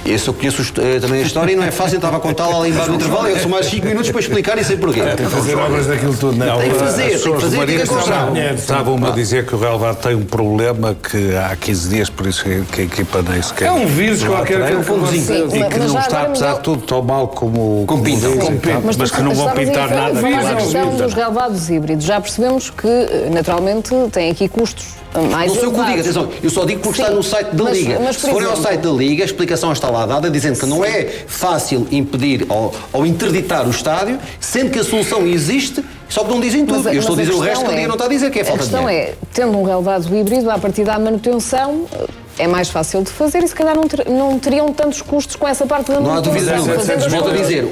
Esse eu conheço também a história e não é fácil, estava a contá-la ali embaixo do intervalo, eu sou mais 5 minutos para explicar e sei porquê. Tem que fazer obras daquilo tudo, não. Tem que fazer, Estavam-me a dizer que o relevado tem um problema que há 15 dias, por isso que a equipa nem sequer... É um vírus qualquer que é um pontozinho. E que não está, apesar de tudo, tão mal como pintam. Mas que não vão pintar nada. A questão dos relevados híbridos, já percebemos que, naturalmente, tem aqui custos mais não sei o que eu digo, atenção, eu só digo porque está no site da Liga. Se forem ao site da Liga, a explicação está lá dada, dizendo que não é fácil impedir ou interditar o estádio, sendo que a solução existe, só que não dizem tudo. Eu estou a dizer o resto que a Liga não está a dizer, que é falta de dinheiro. A questão é, tendo um relevado híbrido, a partir da manutenção, é mais fácil de fazer e se calhar não teriam tantos custos com essa parte da manutenção. Não há dúvida nenhuma. Volto a dizer,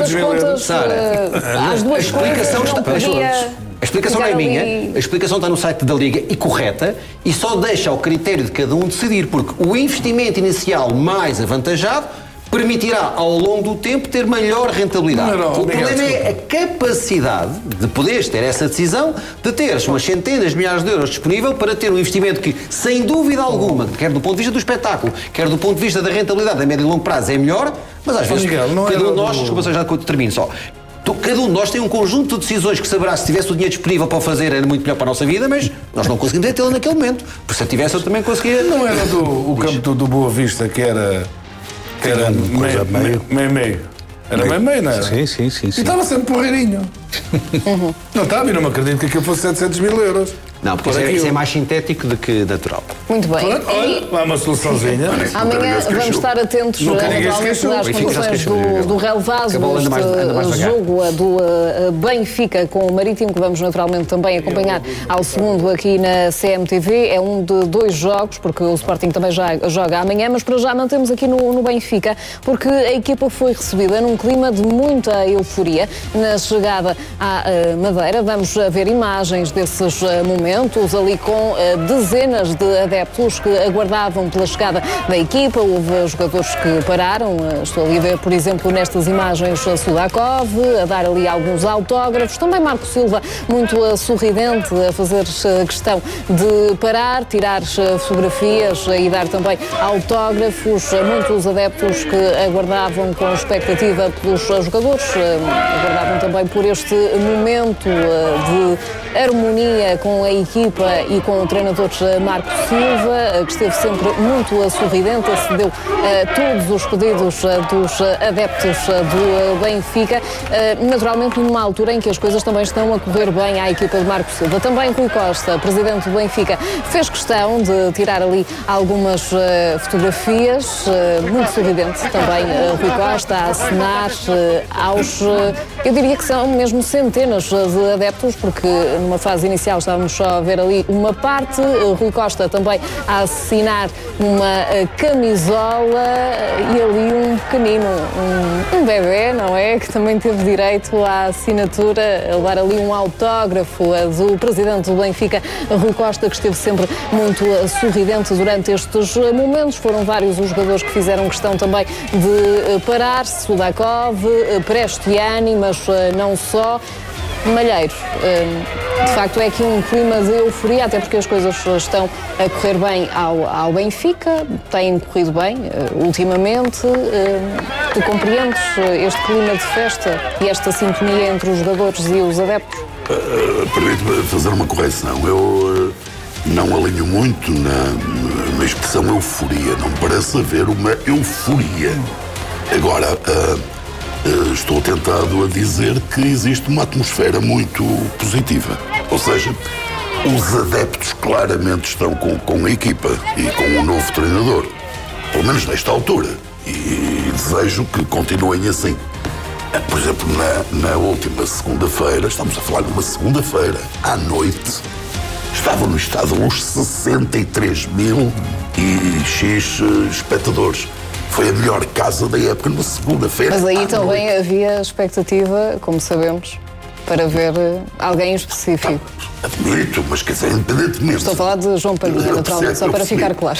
às duas a explicação não é minha, a explicação está no site da Liga e correta e só deixa ao critério de cada um decidir, porque o investimento inicial mais avantajado permitirá ao longo do tempo ter maior rentabilidade. O problema é a capacidade de poderes ter essa decisão, de teres umas centenas de milhares de euros disponível para ter um investimento que, sem dúvida alguma, quer do ponto de vista do espetáculo, quer do ponto de vista da rentabilidade a médio e longo prazo é melhor, mas às vezes cada um de nós, desculpa, já termino só. Cada um de nós tem um conjunto de decisões que saberá, se tivesse o dinheiro disponível para o fazer, era muito melhor para a nossa vida, mas nós não conseguimos tê-lo naquele momento. Porque se eu tivesse, eu também conseguia. Não era o campo do Boa Vista que era meio. Era meio, não era? Sim. E estava sempre porreirinho. Não estava, e não me acredito que aquilo fosse 700 mil euros. Não, porque isso é mais sintético do que natural. Muito bem. Olha, há uma soluçãozinha. Amanhã vamos estar atentos às condições do relevado, este jogo do Benfica com o Marítimo, que vamos naturalmente também acompanhar ao segundo aqui na CMTV. É um de 2 jogos, porque o Sporting também já joga amanhã, mas para já mantemos aqui no Benfica, porque a equipa foi recebida num clima de muita euforia na chegada à Madeira. Vamos ver imagens desses momentos, ali com dezenas de adeptos que aguardavam pela chegada da equipa. Houve jogadores que pararam, estou ali a ver, por exemplo, nestas imagens Sudakov, a dar ali alguns autógrafos, também Marco Silva, muito sorridente, a fazer questão de parar, tirar fotografias e dar também autógrafos. Muitos adeptos que aguardavam com expectativa pelos jogadores, aguardavam também por este momento de harmonia com a equipa e com o treinador Marco Silva, que esteve sempre muito sorridente, acedeu a todos os pedidos dos adeptos do Benfica, naturalmente numa altura em que as coisas também estão a correr bem à equipa de Marco Silva. Também Rui Costa, presidente do Benfica, fez questão de tirar ali algumas fotografias, muito sorridente também Rui Costa, a acenar aos, eu diria que são mesmo centenas de adeptos, porque numa fase inicial estávamos só a ver ali uma parte, Rui Costa também a assinar uma camisola e ali um pequenino, um bebê, não é? Que também teve direito à assinatura, a dar ali um autógrafo do presidente do Benfica, Rui Costa, que esteve sempre muito sorridente durante estes momentos. Foram vários os jogadores que fizeram questão também de parar, Sudakov, Prestiani, mas não só. Malheiro, de facto é aqui um clima de euforia, até porque as coisas estão a correr bem ao Benfica, têm corrido bem ultimamente. Tu compreendes este clima de festa e esta sintonia entre os jogadores e os adeptos? Permite-me fazer uma correção. Eu não alinho muito na expressão euforia, não parece haver uma euforia. Agora, estou tentado a dizer que existe uma atmosfera muito positiva. Ou seja, os adeptos claramente estão com a equipa e com o novo treinador. Pelo menos nesta altura. E desejo que continuem assim. Por exemplo, na última segunda-feira, estamos a falar de uma segunda-feira, à noite, estavam no estádio uns 63 mil e X espectadores. Foi a melhor casa da época, numa segunda-feira. Mas aí também havia expectativa, como sabemos, para ver alguém específico. Admito, mas quer dizer, independentemente. Estou a falar de João Palhinha, naturalmente, só para ficar claro.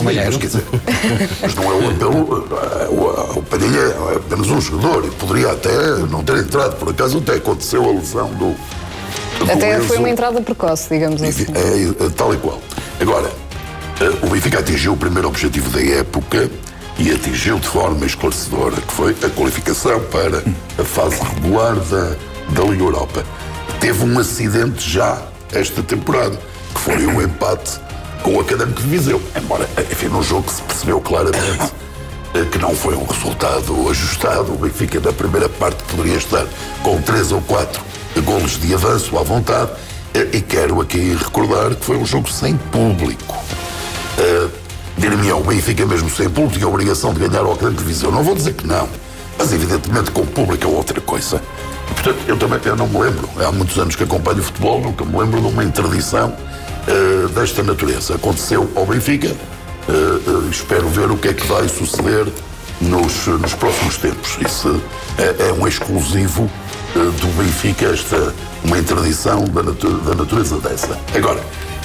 Mas não é o apelo. O Palhinha é apenas um jogador e poderia até não ter entrado. Por acaso até aconteceu a lesão do até foi uma entrada precoce, digamos assim. É tal e qual. Agora, o Benfica atingiu o primeiro objetivo da época e atingiu de forma esclarecedora, que foi a qualificação para a fase regular da Liga Europa. Teve um acidente já esta temporada, que foi o empate com o Académico de Viseu. Embora, enfim, num jogo que se percebeu claramente que não foi um resultado ajustado. O Benfica, na primeira parte, poderia estar com 3 ou 4 golos de avanço à vontade. E quero aqui recordar que foi um jogo sem público. Dir-me-ão, o Benfica, mesmo sem público, tinha a obrigação de ganhar ao Académico de Viseu. Não vou dizer que não, mas evidentemente com público é outra coisa. E, portanto, eu não me lembro, há muitos anos que acompanho o futebol, nunca me lembro de uma interdição desta natureza. Aconteceu ao Benfica. Espero ver o que é que vai suceder nos próximos tempos. Isso é um exclusivo do Benfica, uma interdição da natureza dessa. Agora,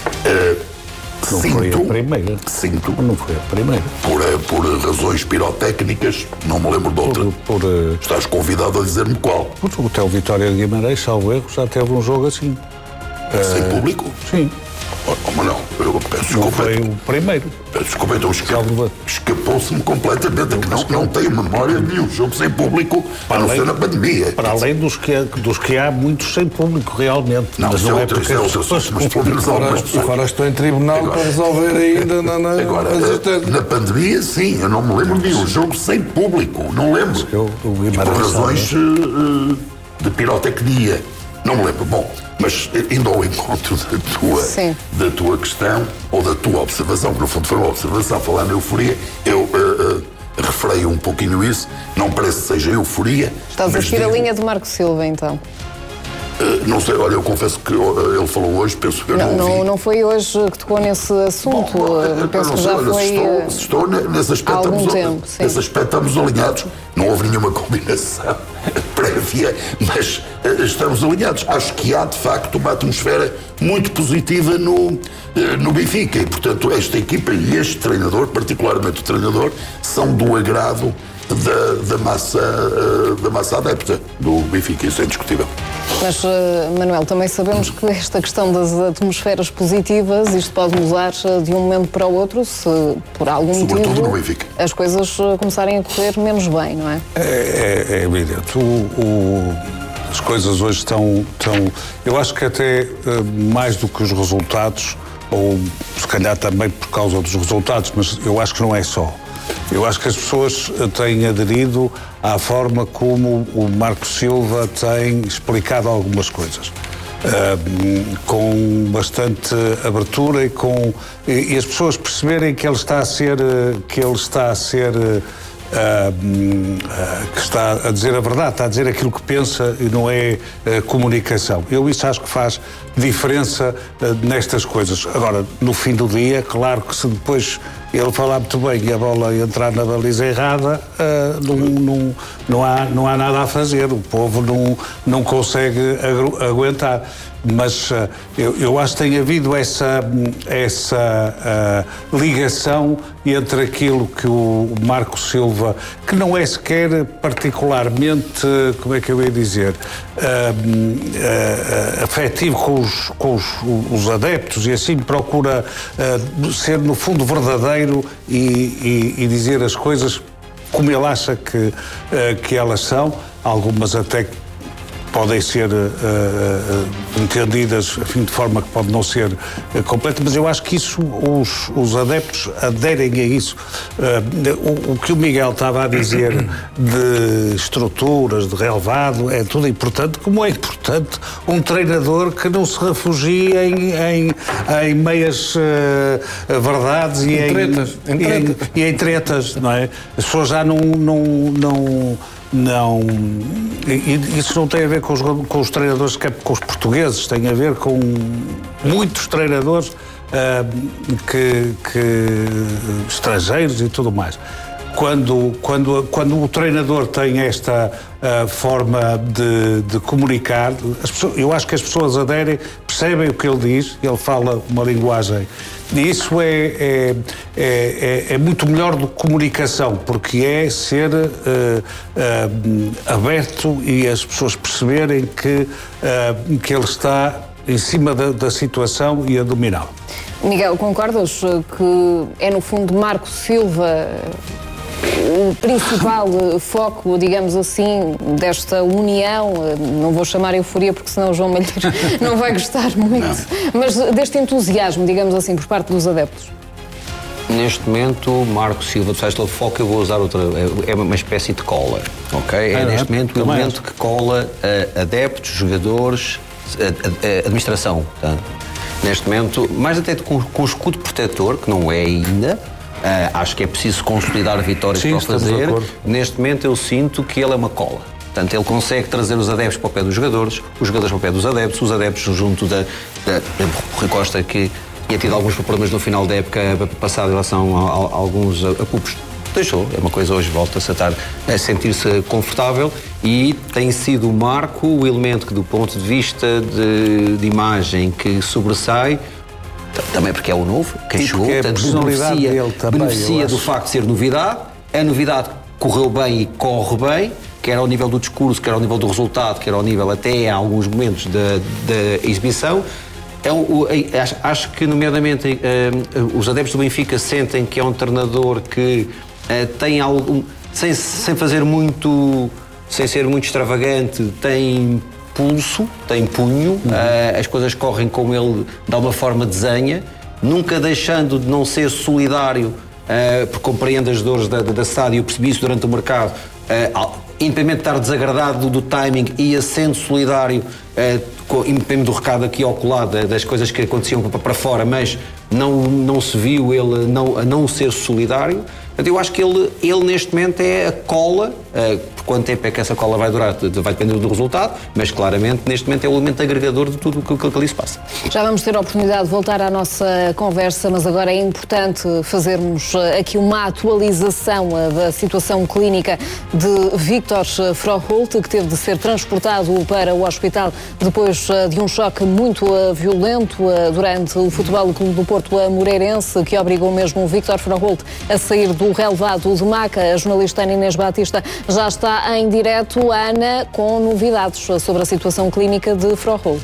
não foi a primeira. Não foi a primeira. Por razões pirotécnicas, não me lembro de outra. Estás convidado a dizer-me qual. Até o Vitória de Guimarães, salvo erro, já teve um jogo assim. Sem público? Sim. Mas não, eu peço desculpa. Não foi o primeiro. Peço desculpa, então escapou-se-me completamente. Não tenho memória de nenhum jogo sem público, a não ser na pandemia. Para além dos que há muitos sem público, realmente. Não, mas não é porque as pessoas... Mas pelo menos algumas pessoas... Agora estou em tribunal para resolver ainda Agora, na pandemia, sim, eu não me lembro de nenhum jogo sem público. Não lembro. Por razões de pirotecnia. Não me lembro. Bom, mas indo ao encontro da tua questão, ou da tua observação, que no fundo foi uma observação, falar na euforia, eu refreio um pouquinho isso, não parece que seja euforia. Estás a seguir a linha de Marco Silva, então? Não sei, olha, eu confesso que ele falou hoje, penso que eu não ouvi. Não foi hoje que tocou nesse assunto. Penso que já foi estou nesse aspecto, há algum tempo. Nesse aspecto estamos alinhados. Não houve nenhuma combinação prévia, mas estamos alinhados. Acho que há, de facto, uma atmosfera muito positiva no Benfica. E, portanto, esta equipa e este treinador, particularmente o treinador, são do agrado da massa adepta do Benfica. Isso é indiscutível. Mas, Manuel, também sabemos que esta questão das atmosferas positivas, isto pode mudar de um momento para o outro, se por algum motivo as coisas começarem a correr menos bem, não é? É evidente. As coisas hoje estão... Eu acho que até mais do que os resultados, ou se calhar também por causa dos resultados, mas eu acho que não é só. Eu acho que as pessoas têm aderido à forma como o Marco Silva tem explicado algumas coisas. Com bastante abertura e as pessoas perceberem que ele está a dizer a verdade, está a dizer aquilo que pensa e não é comunicação. Eu isso acho que faz diferença nestas coisas. Agora, no fim do dia, claro que se depois ele falar muito bem e a bola entrar na baliza errada, não há nada a fazer. O povo não consegue aguentar. Mas eu acho que tem havido essa ligação entre aquilo que o Marco Silva, que não é sequer particularmente, como é que eu ia dizer, afetivo com os adeptos e assim procura ser no fundo verdadeiro e dizer as coisas como ele acha que elas são, algumas até podem ser entendidas de forma que pode não ser completa, mas eu acho que isso, os adeptos aderem a isso. O que o Miguel estava a dizer de estruturas, de relevado, é tudo importante, como é importante um treinador que não se refugia em meias verdades e em tretas, não é? As pessoas já não, isso não tem a ver com os treinadores, com os portugueses, tem a ver com muitos treinadores estrangeiros e tudo mais. Quando o treinador tem esta forma de comunicar, eu acho que as pessoas aderem, percebem o que ele diz, ele fala uma linguagem, e isso é muito melhor do que comunicação, porque é ser aberto e as pessoas perceberem que ele está em cima da situação e a dominá-la. Miguel, concordas que é no fundo Marco Silva o principal foco, digamos assim, desta união, não vou chamar euforia porque senão o João Malheiro não vai gostar muito, mas deste entusiasmo, digamos assim, por parte dos adeptos? Neste momento, Marco Silva, do Festival de Foco, eu vou usar outra, é uma espécie de cola, ok? É neste momento o elemento que cola adeptos, jogadores, administração, tá? Neste momento, mais até com o escudo protetor, que não é ainda, acho que é preciso consolidar vitórias para o fazer. Neste momento eu sinto que ele é uma cola. Portanto, ele consegue trazer os adeptos para o pé dos jogadores, os jogadores para o pé dos adeptos, os adeptos junto da Rui Costa, que tinha tido alguns problemas no final da época passada em relação a alguns apupos. Deixou, é uma coisa, hoje volta-se a sentir-se confortável e tem sido o Marco o elemento que, do ponto de vista de imagem, que sobressai, também porque é o novo, quem chegou, beneficia do facto de ser novidade, a novidade correu bem e corre bem, quer ao nível do discurso, quer ao nível do resultado, quer ao nível até a alguns momentos da exibição. Acho que, nomeadamente, os adeptos do Benfica sentem que é um treinador que tem algo, sem fazer muito, sem ser muito extravagante, tem pulso, tem punho, as coisas correm como ele de alguma forma desenha, nunca deixando de não ser solidário, porque compreende as dores da SAD, e eu percebi isso durante o mercado, independente de estar desagradado do timing, ia sendo solidário, independente do recado aqui ao colado, das coisas que aconteciam para fora, mas não se viu ele não ser solidário. Eu acho que ele neste momento é a cola, por quanto tempo é que essa cola vai durar, vai depender do resultado, mas claramente neste momento é o elemento agregador de tudo o que ali se passa. Já vamos ter a oportunidade de voltar à nossa conversa, mas agora é importante fazermos aqui uma atualização da situação clínica de Viktor Froholt, que teve de ser transportado para o hospital depois de um choque muito violento durante o Futebol Clube do Porto Moreirense, que obrigou mesmo o Viktor Froholt a sair do relevado de Maca. A jornalista Ana Inês Batista já está em direto, Ana, com novidades sobre a situação clínica de Froholt.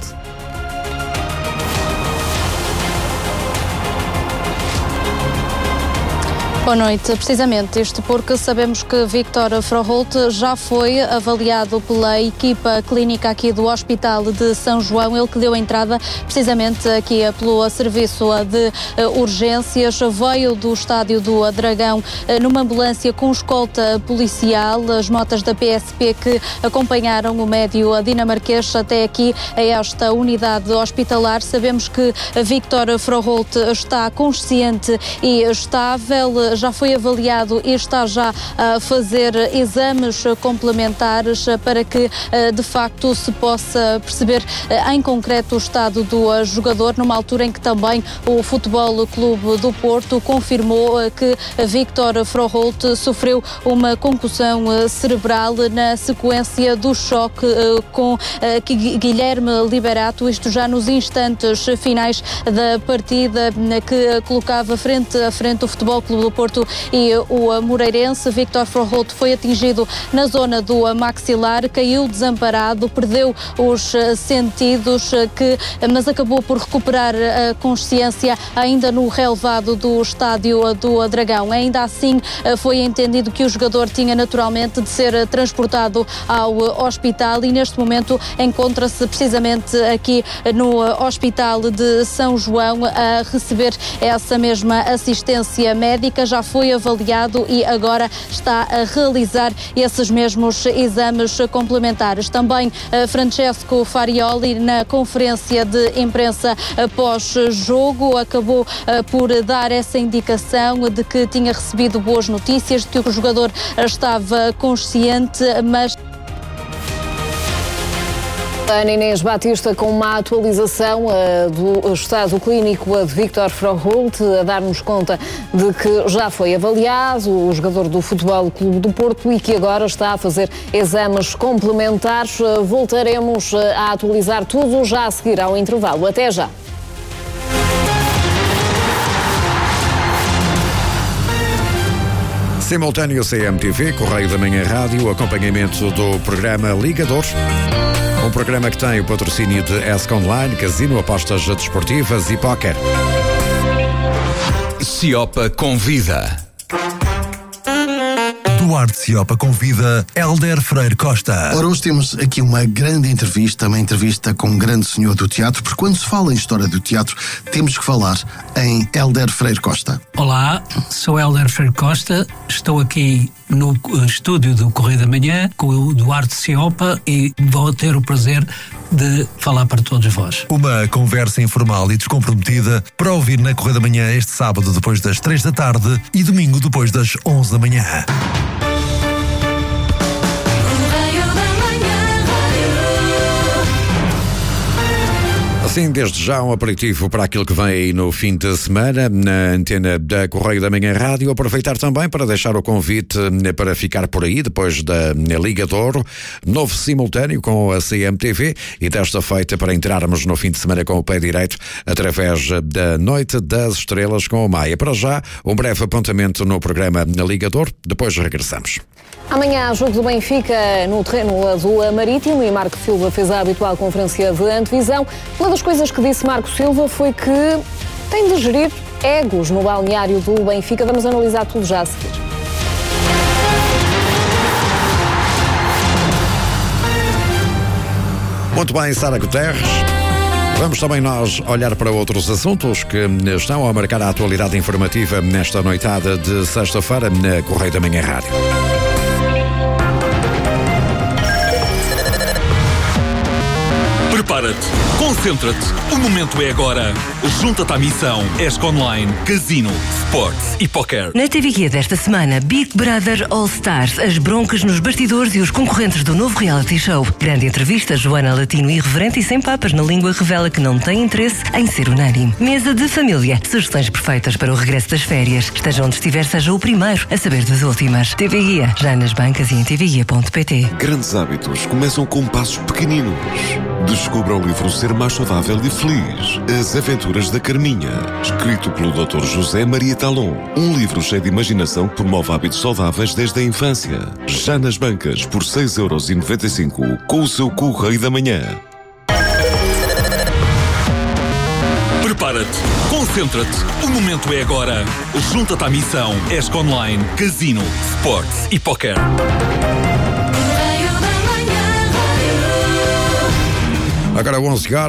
Boa noite. Precisamente isto porque sabemos que Viktor Froholt já foi avaliado pela equipa clínica aqui do Hospital de São João, ele que deu entrada precisamente aqui pelo serviço de urgências, veio do estádio do Dragão numa ambulância com escolta policial, as motas da PSP que acompanharam o médio dinamarquês até aqui a esta unidade hospitalar. Sabemos que Viktor Froholt está consciente e estável, já foi avaliado e está já a fazer exames complementares para que de facto se possa perceber em concreto o estado do jogador, numa altura em que também o Futebol Clube do Porto confirmou que Viktor Froholt sofreu uma concussão cerebral na sequência do choque com Guilherme Liberato, isto já nos instantes finais da partida que colocava frente a frente o Futebol Clube do Porto e o Moreirense. Viktor Froholt foi atingido na zona do maxilar, caiu desamparado, perdeu os sentidos, mas acabou por recuperar a consciência ainda no relevado do estádio do Dragão. Ainda assim, foi entendido que o jogador tinha naturalmente de ser transportado ao hospital e neste momento encontra-se precisamente aqui no Hospital de São João a receber essa mesma assistência médica. Já foi avaliado e agora está a realizar esses mesmos exames complementares. Também Francesco Farioli, na conferência de imprensa pós-jogo, acabou por dar essa indicação de que tinha recebido boas notícias, de que o jogador estava consciente, mas... Ana Inês Batista com uma atualização do estado clínico de Viktor Froholt, a dar-nos conta de que já foi avaliado o jogador do Futebol Clube do Porto e que agora está a fazer exames complementares. Voltaremos a atualizar tudo já a seguir ao intervalo. Até já. Simultâneo CMTV, Correio da Manhã Rádio, acompanhamento do programa Ligadores. Um programa que tem o patrocínio de ESC Online, Casino, Apostas Desportivas e Póquer. Ciopa convida. Duarte Ciopa convida Hélder Freire Costa. Ora, hoje temos aqui uma grande entrevista, uma entrevista com um grande senhor do teatro, porque quando se fala em história do teatro, temos que falar em Hélder Freire Costa. Olá, sou Hélder Freire Costa, estou aqui no estúdio do Correio da Manhã com o Duarte Ciopa e vou ter o prazer de falar para todos vós. Uma conversa informal e descomprometida para ouvir na Correio da Manhã este sábado depois das 3 da tarde e domingo depois das 11 da manhã. Assim, desde já um aperitivo para aquilo que vem aí no fim de semana na antena da Correio da Manhã Rádio. Aproveitar também para deixar o convite para ficar por aí depois da Liga de Ouro, novo simultâneo com a CMTV e desta feita para entrarmos no fim de semana com o pé direito através da Noite das Estrelas com o Maia. Para já, um breve apontamento no programa Liga de Ouro, depois regressamos. Amanhã, jogo do Benfica no terreno azul marítimo e Marco Silva fez a habitual conferência de antevisão. Uma das coisas que disse Marco Silva foi que tem de gerir egos no balneário do Benfica. Vamos analisar tudo já a seguir. Muito bem, Sara Guterres. Vamos também nós olhar para outros assuntos que estão a marcar a atualidade informativa nesta noitada de sexta-feira na Correio da Manhã Rádio. Prepara-te, concentra-te, o momento é agora. Junta-te à missão ESC Online, Casino, Sports e Poker. Na TV Guia desta semana, Big Brother All Stars, as broncas nos bastidores e os concorrentes do novo reality show. Grande entrevista, Joana Latino irreverente e sem papas na língua revela que não tem interesse em ser unânime. Mesa de família, sugestões perfeitas para o regresso das férias. Esteja onde estiver, seja o primeiro a saber das últimas. TV Guia, já nas bancas e em tvguia.pt. Grandes hábitos começam com passos pequeninos. Descubra o livro Ser Mais Saudável e Feliz. As Aventuras da Carminha. Escrito pelo Dr. José Maria Talon. Um livro cheio de imaginação que promove hábitos saudáveis desde a infância. Já nas bancas por 6,95€ com o seu Correio da Manhã. Prepara-te, concentra-te, o momento é agora. Junta-te à missão ESC Online, Casino, Sports e Poker. Agora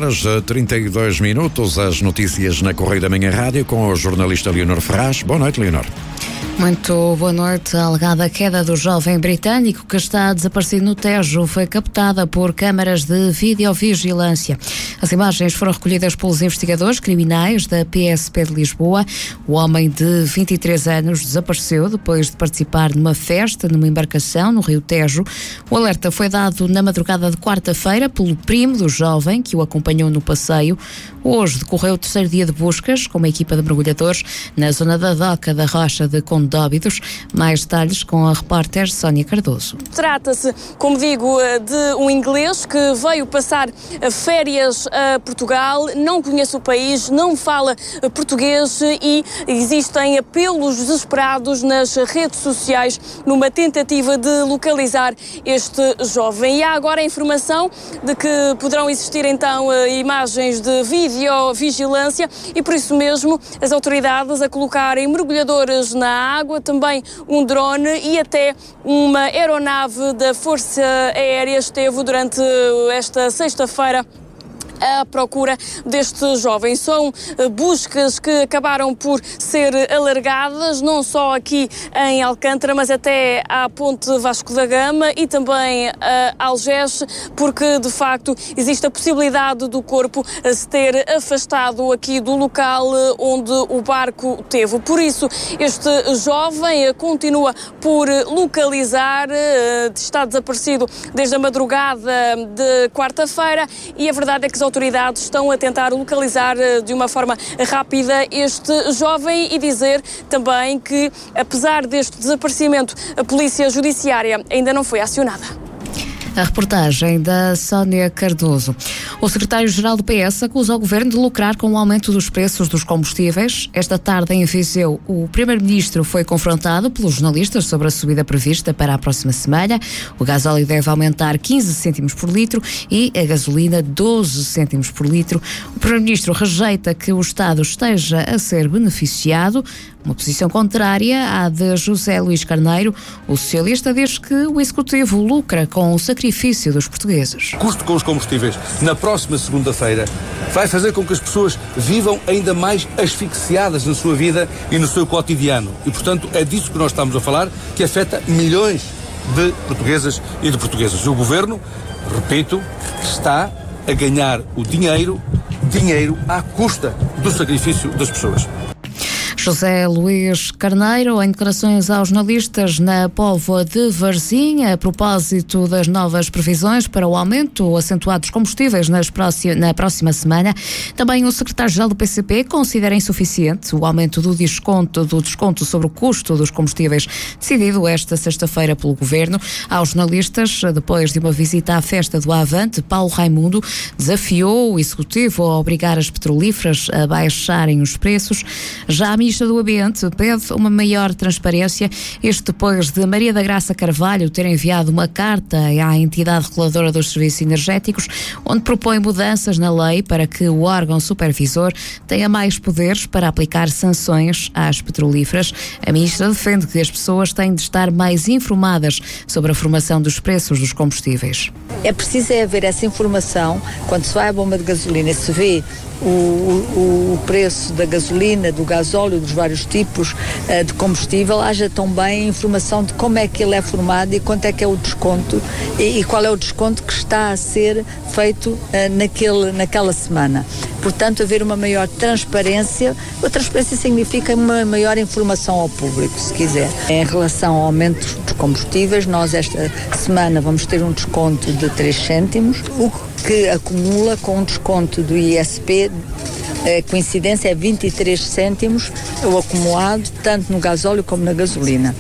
11h32, as notícias na Correio da Manhã Rádio com o jornalista Leonor Ferraz. Boa noite, Leonor. Muito boa noite. A alegada queda do jovem britânico que está desaparecido no Tejo foi captada por câmaras de videovigilância. As imagens foram recolhidas pelos investigadores criminais da PSP de Lisboa. O homem de 23 anos desapareceu depois de participar numa festa numa embarcação no Rio Tejo. O alerta foi dado na madrugada de quarta-feira pelo primo do jovem que o acompanhou no passeio. Hoje decorreu o terceiro dia de buscas com uma equipa de mergulhadores na zona da doca da Rocha de Conde de Óbidos. Mais detalhes com a repórter Sónia Cardoso. Trata-se, como digo, de um inglês que veio passar férias a Portugal, não conhece o país, não fala português e existem apelos desesperados nas redes sociais numa tentativa de localizar este jovem. E há agora a informação de que poderão existir então imagens de videovigilância e por isso mesmo as autoridades a colocarem mergulhadores na água, também um drone e até uma aeronave da Força Aérea esteve durante esta sexta-feira à procura deste jovem. São buscas que acabaram por ser alargadas, não só aqui em Alcântara, mas até à Ponte Vasco da Gama e também a Algés, porque de facto existe a possibilidade do corpo se ter afastado aqui do local onde o barco teve. Por isso, este jovem continua por localizar, está desaparecido desde a madrugada de quarta-feira e a verdade é que as autoridades estão a tentar localizar de uma forma rápida este jovem e dizer também que, apesar deste desaparecimento, a Polícia Judiciária ainda não foi acionada. A reportagem da Sónia Cardoso. O secretário-geral do PS acusa o governo de lucrar com o aumento dos preços dos combustíveis. Esta tarde, em Viseu, o primeiro-ministro foi confrontado pelos jornalistas sobre a subida prevista para a próxima semana. O gasóleo deve aumentar 15 cêntimos por litro e a gasolina 12 cêntimos por litro. O primeiro-ministro rejeita que o Estado esteja a ser beneficiado, uma posição contrária à de José Luís Carneiro. O socialista diz que o Executivo lucra com o sacrifício dos portugueses. O custo com os combustíveis na próxima segunda-feira vai fazer com que as pessoas vivam ainda mais asfixiadas na sua vida e no seu cotidiano. E, portanto, é disso que nós estamos a falar, que afeta milhões de portuguesas e de portugueses. O Governo, repito, está a ganhar o dinheiro à custa do sacrifício das pessoas. José Luís Carneiro, em declarações aos jornalistas na Póvoa de Varzim, a propósito das novas previsões para o aumento acentuado dos combustíveis na próxima semana. Também o secretário-geral do PCP considera insuficiente o aumento do desconto sobre o custo dos combustíveis decidido esta sexta-feira pelo Governo. Aos jornalistas, depois de uma visita à festa do Avante, Paulo Raimundo desafiou o Executivo a obrigar as petrolíferas a baixarem os preços. Já a Ministra do Ambiente pede uma maior transparência, isto depois de Maria da Graça Carvalho ter enviado uma carta à entidade reguladora dos serviços energéticos, onde propõe mudanças na lei para que o órgão supervisor tenha mais poderes para aplicar sanções às petrolíferas. A Ministra defende que as pessoas têm de estar mais informadas sobre a formação dos preços dos combustíveis. É preciso haver essa informação quando se vai à bomba de gasolina e se vê o preço da gasolina, do gasóleo, dos vários tipos de combustível, haja também a informação de como é que ele é formado e quanto é que é o desconto e qual é o desconto que está a ser feito naquela semana. Portanto, haver uma maior transparência. A transparência significa uma maior informação ao público, se quiser. Em relação ao aumento dos combustíveis, nós esta semana vamos ter um desconto de 3 cêntimos, o que acumula com um desconto do ISP, a coincidência é 23 cêntimos, o acumulado, tanto no gasóleo como na gasolina.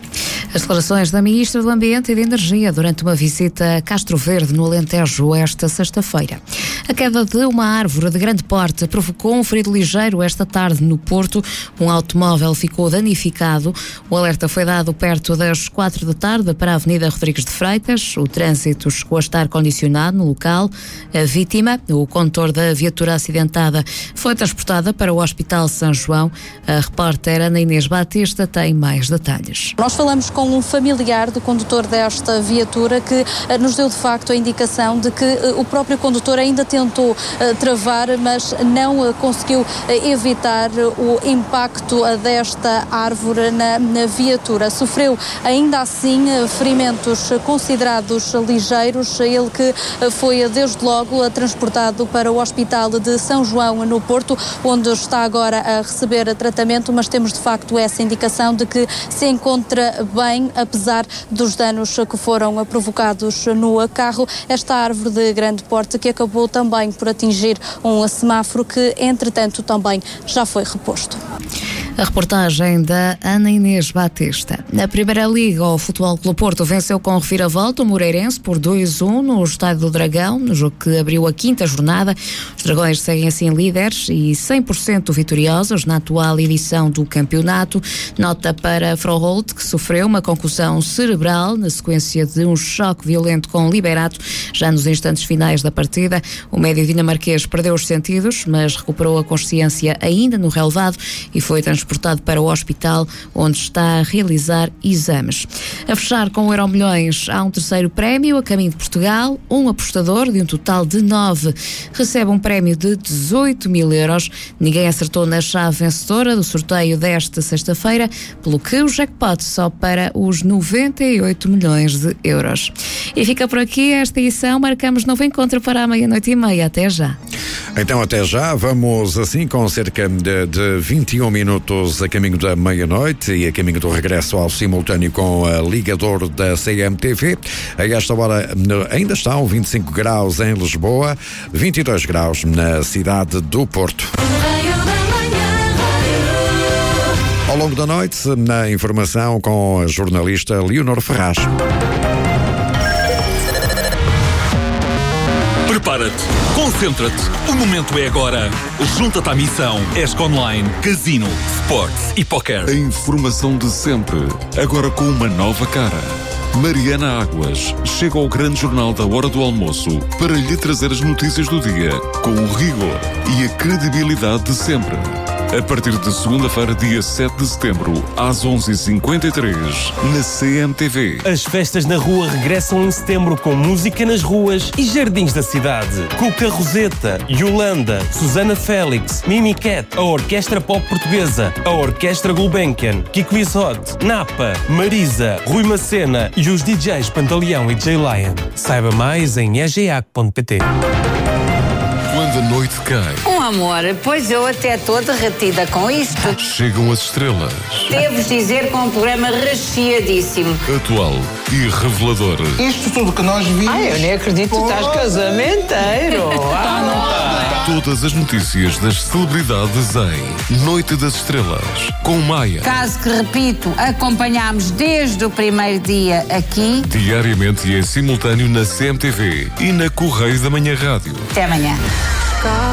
As declarações da Ministra do Ambiente e de Energia durante uma visita a Castro Verde, no Alentejo, esta sexta-feira. A queda de uma árvore de grande porte provocou um ferido ligeiro esta tarde no Porto. Um automóvel ficou danificado. O alerta foi dado perto das 4 da tarde para a Avenida Rodrigues de Freitas. O trânsito chegou a estar condicionado no local. A vítima, o condutor da viatura acidentada, foi transportada para o Hospital São João. A repórter Ana Inês Batista tem mais detalhes. Nós falamos com um familiar do condutor desta viatura que nos deu de facto a indicação de que o próprio condutor ainda tentou travar, mas não conseguiu evitar o impacto desta árvore na viatura. Sofreu ainda assim ferimentos considerados ligeiros, ele que foi desde logo transportado para o Hospital de São João no Porto, onde está agora a receber tratamento, mas temos de facto essa indicação de que se encontra bem, apesar dos danos que foram provocados no carro. Esta árvore de grande porte que acabou também por atingir um semáforo que, entretanto, também já foi reposto. A reportagem da Ana Inês Batista. Na Primeira Liga, o Futebol Clube Porto venceu com reviravolta o Moreirense por 2-1 no Estádio do Dragão, no jogo que abriu a 5ª jornada. Os Dragões seguem assim líderes e 100% vitoriosos na atual edição do campeonato. Nota para Froholt, que sofreu uma concussão cerebral na sequência de um choque violento com Liberato. Já nos instantes finais da partida, o médio dinamarquês perdeu os sentidos, mas recuperou a consciência ainda no relevado e foi transportado para o hospital, onde está a realizar exames. A fechar com o Euromilhões, há um terceiro prémio a caminho de Portugal. Um apostador de um total de 9 recebe um prémio de 18 mil euros. Ninguém acertou na chave vencedora do sorteio desta sexta-feira, pelo que o jackpot só para os 98 milhões de euros. E fica por aqui esta edição. Marcamos novo encontro para a 00:30. Até já. Então até já, vamos assim com cerca de 21 minutos a caminho da meia-noite e a caminho do regresso ao simultâneo com a ligador da CMTV. A esta hora ainda estão 25 graus em Lisboa, 22 graus na cidade do Porto. Ao longo da noite, na informação com a jornalista Leonor Ferraz. Prepara-te, concentra-te, o momento é agora. Junta-te à missão ESC Online, Casino, Sports e Poker. A informação de sempre, agora com uma nova cara. Mariana Águas chega ao grande jornal da hora do almoço para lhe trazer as notícias do dia com o rigor e a credibilidade de sempre. A partir de segunda-feira, dia 7 de setembro, às 11h53, na CMTV. As festas na rua regressam em setembro com música nas ruas e jardins da cidade. Cuca Roseta, Yolanda, Susana Félix, Mimi Cat, a Orquestra Pop Portuguesa, a Orquestra Gulbenkian, Kiko Isot, Napa, Marisa, Rui Macena e os DJs Pantaleão e J-Lion. Saiba mais em egeac.pt. Quando a noite cai, amor, pois eu até estou derretida com isto. Chegam as estrelas. Devo dizer que é um programa recheadíssimo. Atual e revelador. Isto tudo que nós vimos... Ai, eu nem acredito que tu estás casamenteiro. Todas as notícias das celebridades em Noite das Estrelas, com Maia. Caso que, repito, acompanhámos desde o primeiro dia aqui. Diariamente e em simultâneo na CMTV e na Correio da Manhã Rádio. Até amanhã.